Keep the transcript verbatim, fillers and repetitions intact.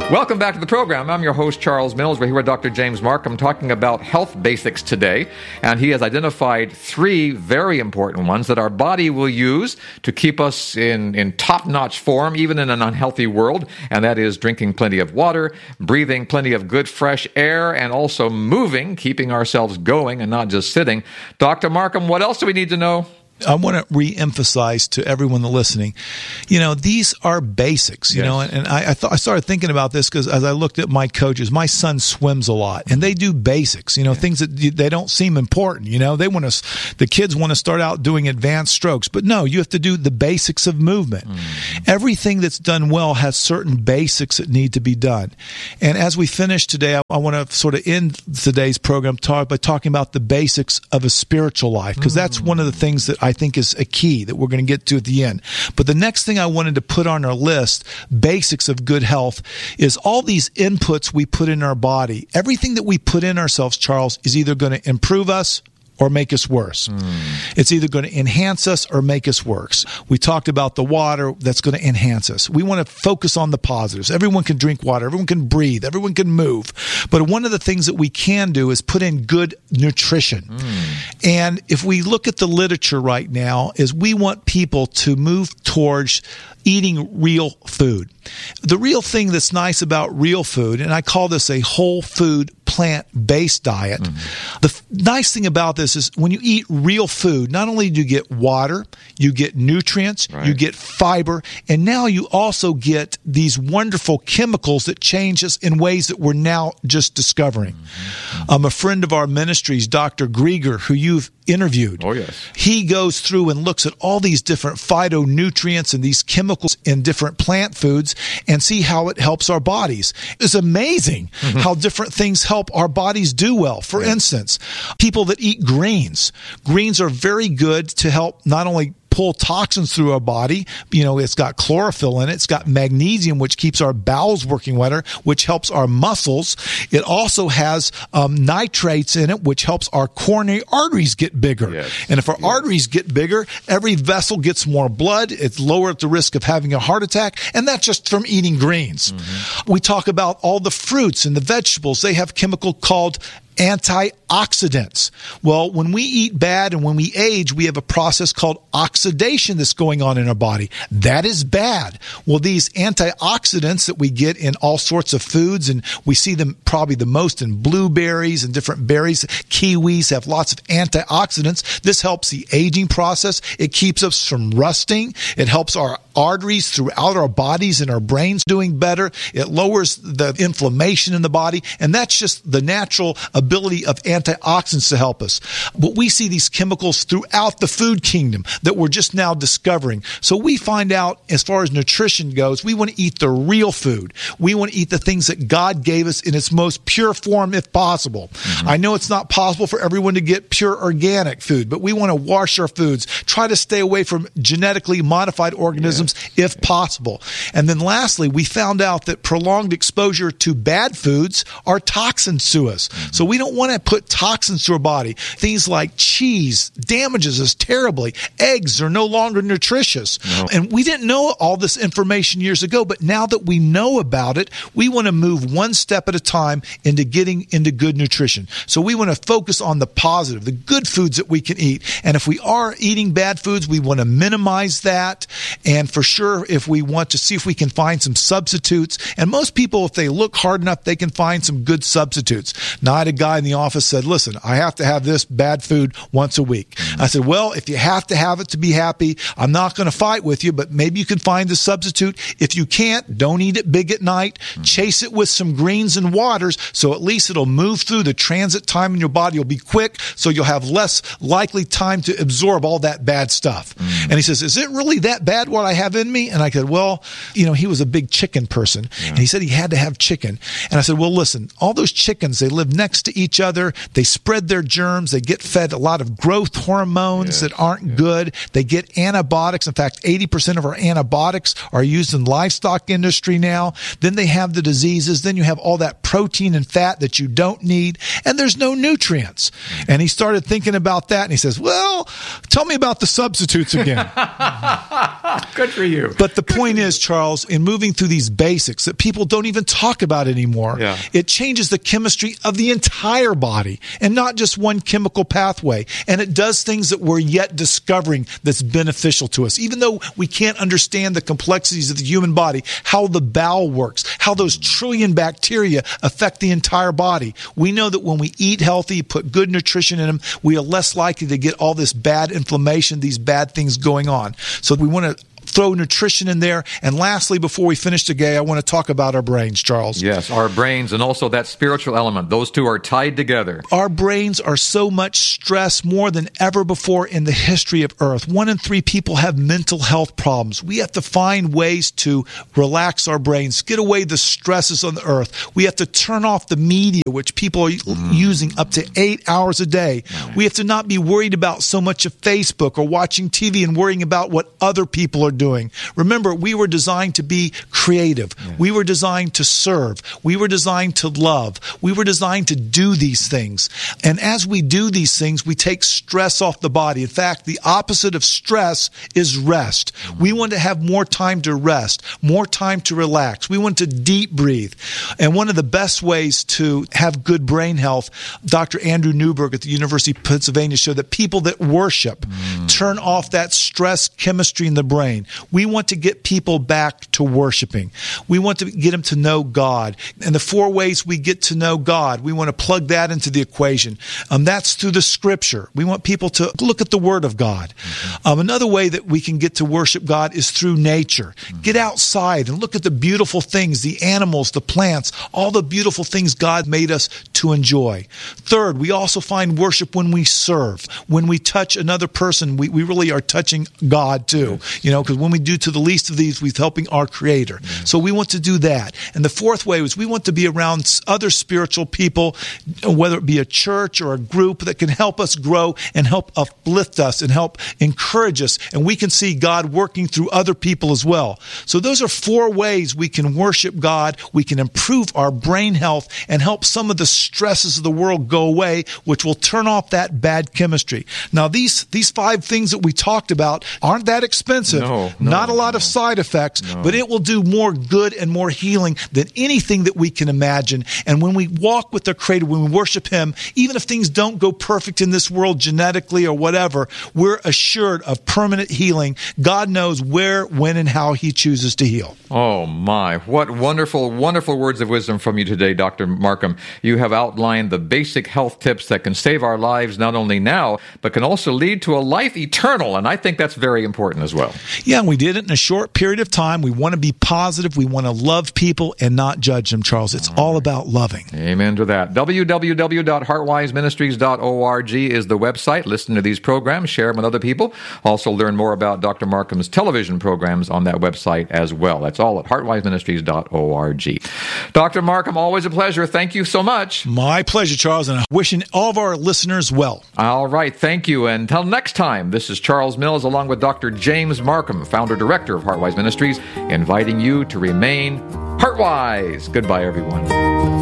Welcome back to the program. I'm your host, Charles Mills. We're here with Doctor James Marcum talking about health basics today. And he has identified three very important ones that our body will use to keep us in, in top-notch form, even in an unhealthy world. And that is drinking plenty of water, breathing plenty of good, fresh air, and also moving, keeping ourselves going and not just sitting. Doctor Marcum, what else do we need to know? I want to re-emphasize to everyone that's listening, you know, these are basics, you yes. know, and, and I, I, th- I started thinking about this because as I looked at my coaches, my son swims a lot and they do basics, you know, yeah. things that they don't seem important, you know, they want to, the kids want to start out doing advanced strokes, but no, you have to do the basics of movement. Mm. Everything that's done well has certain basics that need to be done. And as we finish today, I, I want to sort of end today's program talk by talking about the basics of a spiritual life, because mm. that's one of the things that I I think is a key that we're going to get to at the end. But the next thing I wanted to put on our list, basics of good health, is all these inputs we put in our body. Everything that we put in ourselves, Charles, is either going to improve us or make us worse. Mm. It's either going to enhance us or make us worse. We talked about the water that's going to enhance us. We want to focus on the positives. Everyone can drink water. Everyone can breathe. Everyone can move. But one of the things that we can do is put in good nutrition. Mm. And if we look at the literature right now, is we want people to move towards eating real food. The real thing that's nice about real food, and I call this a whole food plant-based diet. Mm-hmm. The f- nice thing about this is when you eat real food, not only do you get water, you get nutrients, right. you get fiber, and now you also get these wonderful chemicals that change us in ways that we're now just discovering. Mm-hmm. Um, a friend of our ministries, Doctor Grieger, who you've interviewed, oh yes, he goes through and looks at all these different phytonutrients and these chemicals in different plant foods and see how it helps our bodies. It's amazing mm-hmm. how different things help our bodies do well. For yeah. instance, people that eat greens. Greens are very good to help not only pull toxins through our body. You know, it's got chlorophyll in it. It's got magnesium, which keeps our bowels working better, which helps our muscles. It also has um, nitrates in it, which helps our coronary arteries get bigger. Yes. And if our yes. arteries get bigger, every vessel gets more blood. It's lower at the risk of having a heart attack. And that's just from eating greens. Mm-hmm. We talk about all the fruits and the vegetables. They have chemical called antioxidants. Well, when we eat bad and when we age, we have a process called oxidation that's going on in our body. That is bad. Well, these antioxidants that we get in all sorts of foods, and we see them probably the most in blueberries and different berries. Kiwis have lots of antioxidants. This helps the aging process. It keeps us from rusting. It helps our arteries throughout our bodies and our brains doing better. It lowers the inflammation in the body, and that's just the natural ability of antioxidants to help us. But we see these chemicals throughout the food kingdom that we're just now discovering. So we find out, as far as nutrition goes, we want to eat the real food. We want to eat the things that God gave us in its most pure form if possible. Mm-hmm. I know it's not possible for everyone to get pure organic food, but we want to wash our foods, try to stay away from genetically modified organisms yeah. if possible. And then lastly, we found out that prolonged exposure to bad foods are toxins to us. Mm-hmm. So we don't want to put toxins to our body. Things like cheese damages us terribly. Eggs are no longer nutritious. No. And we didn't know all this information years ago, but now that we know about it, we want to move one step at a time into getting into good nutrition. So we want to focus on the positive, the good foods that we can eat. And if we are eating bad foods, we want to minimize that. And for sure, if we want to see if we can find some substitutes, and most people, if they look hard enough, they can find some good substitutes. Now, I had a guy in the office said, listen, I have to have this bad food once a week. Mm-hmm. I said, well, if you have to have it to be happy, I'm not going to fight with you, but maybe you can find a substitute. If you can't, don't eat it big at night. Mm-hmm. Chase it with some greens and waters, so at least it'll move through the transit time in your body. Will be quick, so you'll have less likely time to absorb all that bad stuff. Mm-hmm. And he says, is it really that bad what I have in me? And I said, well, you know, he was a big chicken person, yeah. and he said he had to have chicken. And I said, well, listen, all those chickens, they live next to each other. They spread their germs. They get fed a lot of growth hormones yes. that aren't yes. good. They get antibiotics. In fact, eighty percent of our antibiotics are used in livestock industry now. Then they have the diseases. Then you have all that protein and fat that you don't need, and there's no nutrients. And he started thinking about that, and he says, well, tell me about the substitutes again. Good good for you. But the point is, Charles, in moving through these basics that people don't even talk about anymore, yeah. it changes the chemistry of the entire body and not just one chemical pathway. And it does things that we're yet discovering that's beneficial to us. Even though we can't understand the complexities of the human body, how the bowel works, how those trillion bacteria affect the entire body, we know that when we eat healthy, put good nutrition in them, we are less likely to get all this bad inflammation, these bad things going on. So we want to throw nutrition in there. And lastly, before we finish today, I want to talk about our brains, Charles. Yes, our brains and also that spiritual element. Those two are tied together. Our brains are so much stressed more than ever before in the history of Earth. One in three people have mental health problems. We have to find ways to relax our brains, get away the stresses on the Earth. We have to turn off the media, which people are mm. using up to eight hours a day. Right. We have to not be worried about so much of Facebook or watching T V and worrying about what other people are doing. Remember, we were designed to be creative. Yeah. We were designed to serve. We were designed to love. We were designed to do these things. And as we do these things, we take stress off the body. In fact, the opposite of stress is rest. Mm-hmm. We want to have more time to rest, more time to relax. We want to deep breathe. And one of the best ways to have good brain health, Doctor Andrew Newberg at the University of Pennsylvania showed that people that worship mm. turn off that stress chemistry in the brain. We want to get people back to worshiping. We want to get them to know God. And the four ways we get to know God, we want to plug that into the equation. Um, that's through the Scripture. We want people to look at the Word of God. Mm-hmm. Um, another way that we can get to worship God is through nature. Mm-hmm. Get outside and look at the beautiful things, the animals, the plants, all the beautiful things God made us to enjoy. Third, we also find worship when we serve. When we touch another person, we, we really are touching God too. Yes. You know, because when we do to the least of these, we're helping our Creator. Yes. So we want to do that. And the fourth way is we want to be around other spiritual people, whether it be a church or a group that can help us grow and help uplift us and help encourage us. And we can see God working through other people as well. So those are four ways we can worship God. We can improve our brain health and help some of the stresses of the world go away, which will turn off that bad chemistry. Now, these, these five things that we talked about aren't that expensive. No, no, Not a lot no. of side effects, no. but it will do more good and more healing than anything that we can imagine. And when we walk with the Creator, when we worship Him, even if things don't go perfect in this world genetically or whatever, we're assured of permanent healing. God knows where, when, and how He chooses to heal. Oh, my. What wonderful, wonderful words of wisdom from you today, Doctor Markham. You have outlined the basic health tips that can save our lives not only now, but can also lead to a life eternal. And I think that's very important as well. Yeah, and we did it in a short period of time. We want to be positive. We want to love people and not judge them, Charles. It's all, all right. about loving. Amen to that. w w w dot heartwise ministries dot org is the website. Listen to these programs. Share them with other people. Also learn more about Doctor Markham's television programs on that website as well. That's all at heartwise ministries dot org. Doctor Markham, always a pleasure. Thank you so much. My pleasure, Charles, and wishing all of our listeners well. All right. Thank you. Until next time, this is Charles Mills along with Doctor James Markham, founder-director of Heartwise Ministries, inviting you to remain heartwise. Goodbye, everyone.